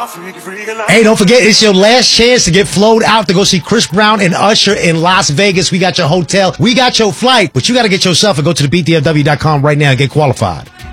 Hey, don't forget, it's your last chance to get flown out to go see Chris Brown and Usher in Las Vegas. We got your hotel, we got your flight, but you got to get yourself and go to the BTFW.com right now and get qualified.